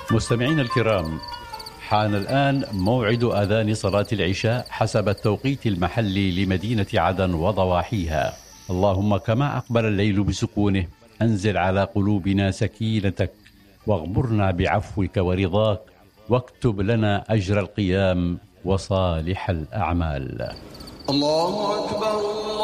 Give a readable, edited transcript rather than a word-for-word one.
مستمعين الكرام، حان الآن موعد آذان صلاة العشاء حسب التوقيت المحلي لمدينة عدن وضواحيها. اللهم كما أقبل الليل بسكونه أنزل على قلوبنا سكينتك، واغمرنا بعفوك ورضاك، واكتب لنا أجر القيام وصالح الأعمال. الله أكبر.